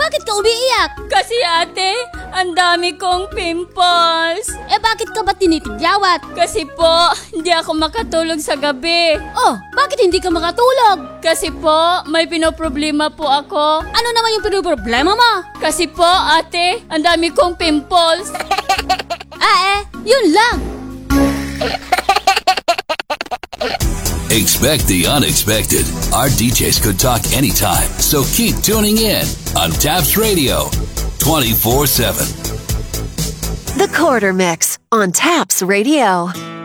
Bakit ka umiiyak? Kasi ate, ang dami kong pimples. Bakit ka ba tinitigyawat? Kasi po, hindi ako makatulog sa gabi. Oh, bakit hindi ka makatulog? Kasi po, may pinoproblema po ako. Ano naman yung pinoproblema mo? Kasi po, ate, ang dami kong pimples. Yun lang. Expect the unexpected. Our DJs could talk anytime, so keep tuning in on Taps Radio 24/7. The Quarter Mix on Taps Radio.